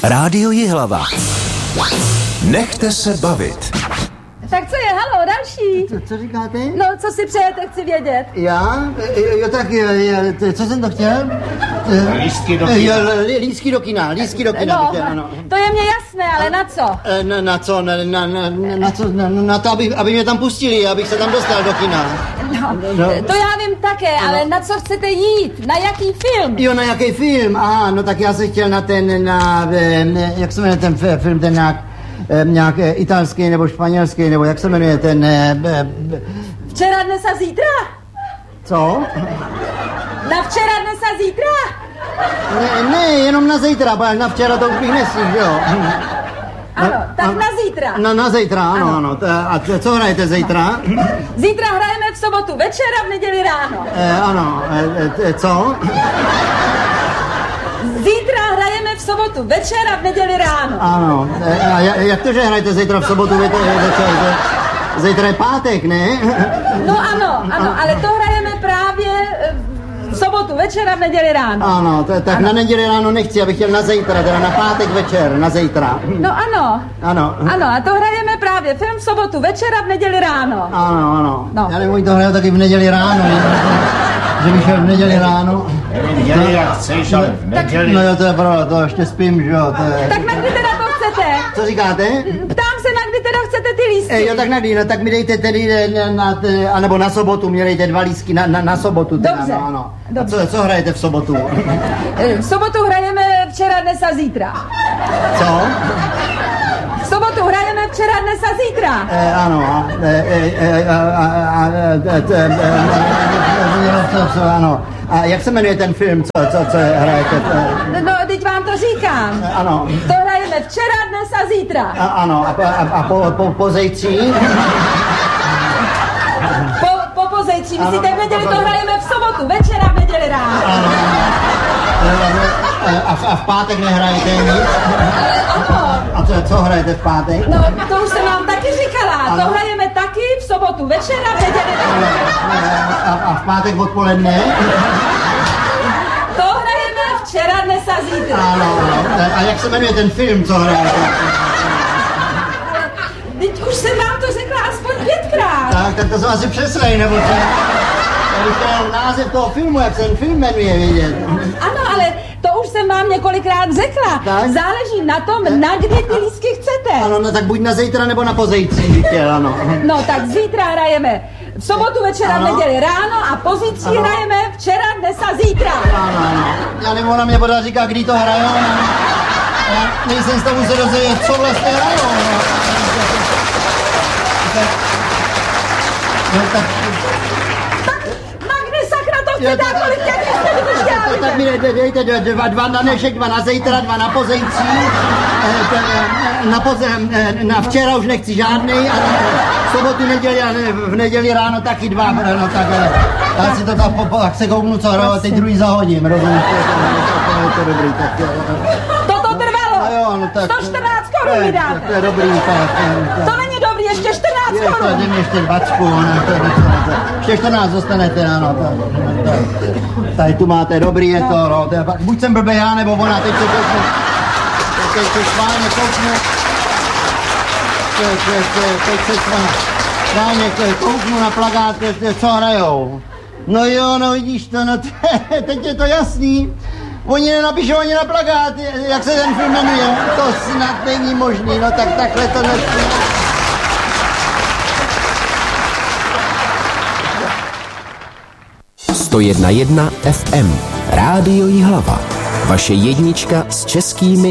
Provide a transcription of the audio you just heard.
Rádio Jihlava. Nechte se bavit. Tak co je, halo, další. Co říkáte? No, co si přejete, chci vědět. Já? Jo, tak co jsem to chtěl? Lístky do kina. Lístky do kina, lístky do kina. No, Ano. to je mě jasné, ale na co? Na co? Na to, aby mě tam pustili, abych se tam dostal do kina. No, to já vím také, ale na co chcete jít? Na jaký film? Jo, na jaký film? Aha, no tak já jsem chtěl jak se jmenuje ten film, ten nějak italský nebo španělský, nebo jak se jmenuje ten... Včera, dnes a zítra? Co? Na včera, dnes a zítra? Ne, jenom na zítra, protože na včera to už bych nestihl, jo. Ano, tak na zítra. Na zítra, ano. A co hrajete zítra? Zítra hrajeme v sobotu večer a v neděli ráno. Ano, co? Zítra hrajeme v sobotu večer a v neděli ráno. Ano, a jak to, že hrajete zítra v sobotu večer? Zítra je pátek, ne? No ano, ale to hrajeme právě v sobotu večer a v neděli ráno. Ano, tak na neděli ráno nechci, abych chtěl na zítra, teda na pátek večer, na zítra. No ano. Ano, a to hrajeme právě film v sobotu večer a v neděli ráno. Ano. No. Já nevím, to hraju taky v neděli ráno, že bych šel v neděli ráno. Neděli jak chceš, ale v neděli. No jo, to je pravda, to ještě spím, že jo. Tak na kdy teda to chcete? Co říkáte? Ptám se, na kdy teda chcete ty lístky. Jo, tak na kdy, no tak mi dejte tedy, anebo na sobotu, mě dejte 2 lístky na sobotu. Teda, Dobře. No, ano. Dobře. A co hrajete v sobotu? V sobotu hrajeme včera, dnes a zítra. Co? V sobotu hrajeme včera, dnes a zítra. Ano. Ano. A jak se jmenuje ten film, co hrajete? No, teď vám to říkám. Ano. To hrajeme včera, dnes a zítra. Ano. A po zejtří? Po zejtří. Myslíte, v neděli to hrajeme v sobotu večer a v neděli ráno. Ano. A v pátek nehrajete nic? Ano. A co hrajete v pátek? No, to už jsem vám taky říkala. Ano. To hrajeme taky v sobotu večer a v neděli ráno. A v pátek odpoledne? To hrajeme včera, dnes a zítra. Ano. A jak se jmenuje ten film, co hrajete? Teď už jsem vám to řekla aspoň 5krát. Tak to jsem asi přeslej, nebo co? To je název toho filmu, jak se ten film jmenuje, vědět. Ano, ale to už jsem vám několikrát řekla. Tak? Záleží na tom, na kdy ty lístky chcete. Ano, no tak buď na zítra, nebo na pozejtří, ano. No, tak zítra hrajeme v sobotu večera, v neděli ráno a pozítří hrajeme včera, dnes a zítra. Ano. Já nevím, ona mě pořád říká, kdy to hrajou. Já nejsem z toho se dozvědět, co vlastně hrajou. Tak na kdy sakra to chcete, kolik těch jste vydrželi? tak mi dejte 2 na dnešek, 2 na zítra, 2 na pozejtří. Na včera už nechci žádnej, a v sobotu, neděli a v neděli ráno taky 2. No tak já si to tak se kouknu, co hraju, a teď druhý zahodím, rozumíš? To je dobrý, tak jo. Toto trvalo. No jo, no tak 114 korun mi dáte. To je dobrý, tak. To není dobrý, ještě 14 korun. Ještě 20, ještě 14 dostanete, ano. Tady tu máte, dobrý je to, no. Buď jsem blbej já, nebo ona, teď se kouknu. Teď se schválně kouknu. Teď se schválně kouknu na plakát, co hrajou. No jo, no vidíš to, no teď je to jasný. Oni nenapíšou ani na plakát, jak se ten film jmenuje. To snad není možný, no tak takhle to nesmí. To 101 FM. Rádio Jihlava. Vaše jednička s českými